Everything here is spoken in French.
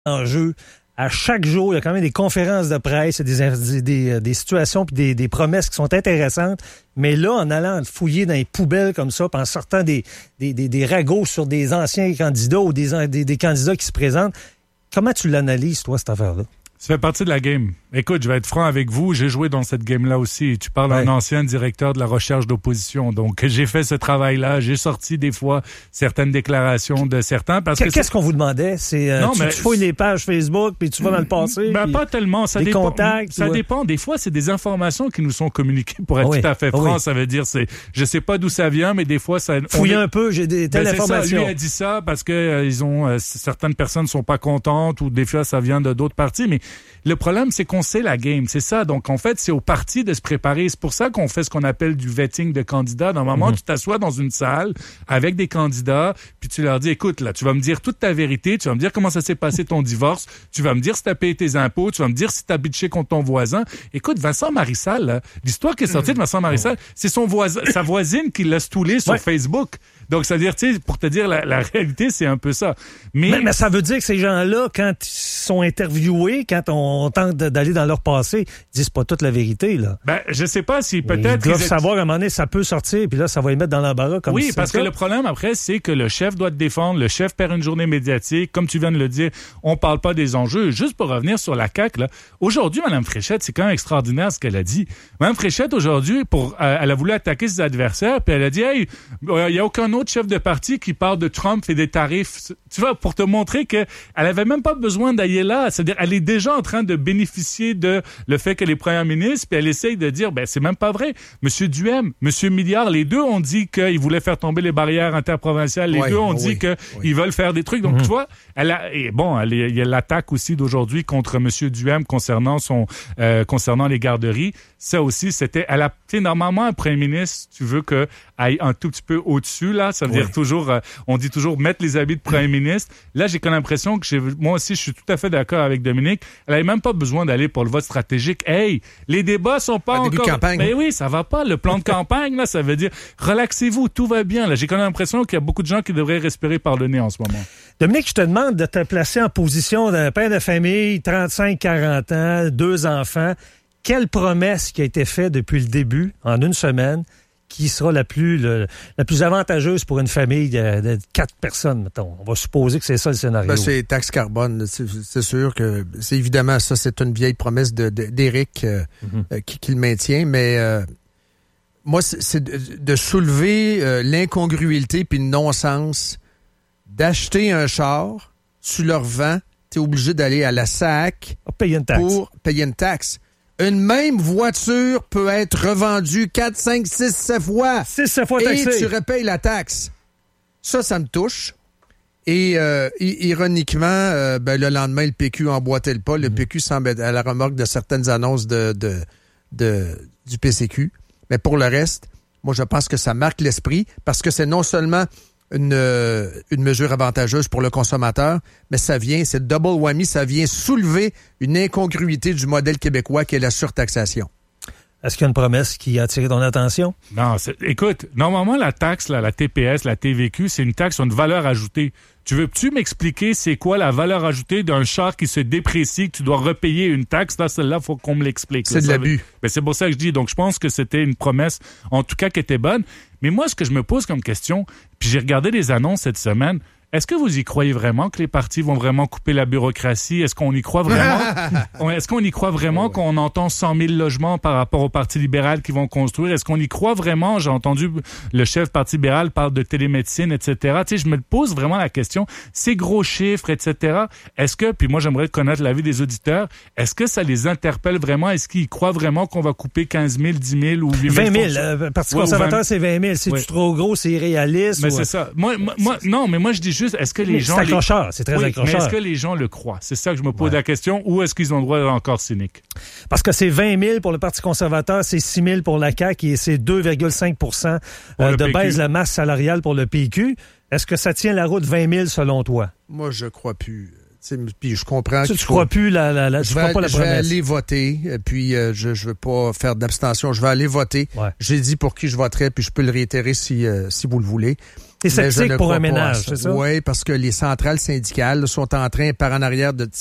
enjeux. À chaque jour, il y a quand même des conférences de presse, des situations puis des promesses qui sont intéressantes. Mais là, en allant fouiller dans les poubelles comme ça, puis en sortant des ragots sur des anciens candidats ou des candidats qui se présentent, comment tu l'analyses, toi, cette affaire-là? Ça fait partie de la game. Écoute, je vais être franc avec vous, j'ai joué dans cette game-là aussi. Tu parles d'un ancien directeur de la recherche d'opposition. Donc, j'ai fait ce travail-là. J'ai sorti des fois certaines déclarations de certains. Parce que qu'est-ce qu'on vous demandait? C'est tu fouilles les pages Facebook puis tu vas dans le passé? Pas tellement. Ça dépend. Contacts, ça dépend. Des fois, c'est des informations qui nous sont communiquées pour être tout à fait franc. Ça veut dire, je sais pas d'où ça vient, mais des fois, ça... Fouiller un peu, j'ai telle information. Lui a dit ça parce que certaines personnes sont pas contentes ou des fois, ça vient de d'autres partis, mais le problème, c'est qu'on sait la game, c'est ça. Donc, en fait, c'est aux partis de se préparer. C'est pour ça qu'on fait ce qu'on appelle du vetting de candidats. Normalement, tu t'assois dans une salle avec des candidats, puis tu leur dis, écoute, là, tu vas me dire toute ta vérité, tu vas me dire comment ça s'est passé ton divorce, tu vas me dire si t'as payé tes impôts, tu vas me dire si t'as bitché contre ton voisin. Écoute, Vincent Marissal, là, l'histoire qui est sortie de Vincent Marissal, c'est sa voisine qui l'a stoulé sur Facebook. Donc, c'est-à-dire, tu sais, pour te dire la réalité, c'est un peu ça. Mais ça veut dire que ces gens-là, quand ils sont interviewés, quand on tente d'aller dans leur passé, ils disent pas toute la vérité, là. Je sais pas si peut-être... Ils doivent savoir qu'à un moment donné, ça peut sortir, puis là, ça va les mettre dans l'embarras comme oui, parce que le problème, après, c'est que le chef doit te défendre, le chef perd une journée médiatique. Comme tu viens de le dire, on parle pas des enjeux. Juste pour revenir sur la CAQ, là, aujourd'hui, Mme Fréchette, c'est quand même extraordinaire ce qu'elle a dit. Mme Fréchette, aujourd'hui, elle a voulu attaquer ses adversaires, puis elle a dit, hey, il y a aucun autre chef de parti qui parle de Trump et des tarifs. Tu vois, pour te montrer qu'elle avait même pas besoin d'aller là. C'est-à-dire, elle est déjà en train de bénéficier de le fait qu'elle est première ministre, puis elle essaye de dire, c'est même pas vrai. Monsieur Duhem, Monsieur Milliard, les deux ont dit qu'ils voulaient faire tomber les barrières interprovinciales. Les deux ont dit qu'ils veulent faire des trucs. Donc, tu vois, il y a l'attaque aussi d'aujourd'hui contre Monsieur Duhem concernant les garderies. Ça aussi, normalement, un premier ministre, tu veux que aille un tout petit peu au-dessus, là. Ça veut dire toujours, on dit toujours mettre les habits de premier ministre. Là, j'ai comme l'impression que moi aussi, je suis tout à fait d'accord avec Dominique. Elle n'avait même pas besoin d'aller pour le vote stratégique. Hey, les débats sont pas encore... Début de campagne. Mais oui, ça va pas. Le plan de campagne, là, ça veut dire relaxez-vous, tout va bien. Là, j'ai comme l'impression qu'il y a beaucoup de gens qui devraient respirer par le nez en ce moment. Dominique, je te demande de te placer en position d'un père de famille, 35-40 ans, 2 enfants. Quelle promesse qui a été faite depuis le début, en une semaine, qui sera la plus avantageuse pour une famille de 4 personnes, mettons? On va supposer que c'est ça le scénario. C'est taxe carbone. C'est sûr que c'est évidemment ça, c'est une vieille promesse d'Éric qui le maintient, mais moi, c'est de soulever l'incongruité puis le non-sens d'acheter un char, tu le revends, tu es obligé d'aller à la SAC pour payer une taxe. Une même voiture peut être revendue 4, 5, 6, 7 fois. 6-7 fois taxée. Et tu repayes la taxe. Ça me touche. Et ironiquement, le lendemain, le PQ emboîtait le pas. Le PQ semble être à la remorque de certaines annonces du PCQ. Mais pour le reste, moi, je pense que ça marque l'esprit parce que c'est non seulement une mesure avantageuse pour le consommateur, mais c'est double whammy, ça vient soulever une incongruité du modèle québécois qui est la surtaxation. Est-ce qu'il y a une promesse qui a attiré ton attention? Non, écoute, normalement, la taxe, là, la TPS, la TVQ, c'est une taxe sur une valeur ajoutée. Tu m'expliquer c'est quoi la valeur ajoutée d'un char qui se déprécie, que tu dois repayer une taxe? Là, celle-là, il faut qu'on me l'explique. C'est de l'abus. Mais c'est pour ça que je dis. Donc, je pense que c'était une promesse, en tout cas, qui était bonne. Mais moi, ce que je me pose comme question, puis j'ai regardé les annonces cette semaine, est-ce que vous y croyez vraiment que les partis vont vraiment couper la bureaucratie? Est-ce qu'on y croit vraiment? Est-ce qu'on y croit vraiment qu'on entend 100 000 logements par rapport au Parti libéral qui vont construire? Est-ce qu'on y croit vraiment? J'ai entendu le chef Parti libéral parle de télémédecine, etc. Tu sais, je me pose vraiment la question. Ces gros chiffres, etc. Est-ce que, puis moi, j'aimerais connaître l'avis des auditeurs, est-ce que ça les interpelle vraiment? Est-ce qu'ils croient vraiment qu'on va couper 15 000, 10 000 ou 8 000? 20 000. Le Parti conservateur, c'est 20 000. Si tu trop gros, c'est irréaliste. Mais c'est ça. Moi, je dis juste, est-ce que les gens... C'est accrocheur, c'est très accrocheur. Mais est-ce que les gens le croient? C'est ça que je me pose la question. Ou est-ce qu'ils ont le droit d'être encore cyniques? Parce que c'est 20 000 pour le Parti conservateur, c'est 6 000 pour la CAQ et c'est 2,5 de baisse de la masse salariale pour le PQ. Est-ce que ça tient la route 20 000 selon toi? Moi, je crois plus. Puis je comprends Tu crois plus tu crois pas la je vais promesse. aller voter, puis je veux pas faire d'abstention. Je vais aller voter. Ouais. J'ai dit pour qui je voterais, puis je peux le réitérer si vous le voulez. T'es sceptique pour un ménage, c'est ça? Oui, parce que les centrales syndicales sont en train, par en arrière, de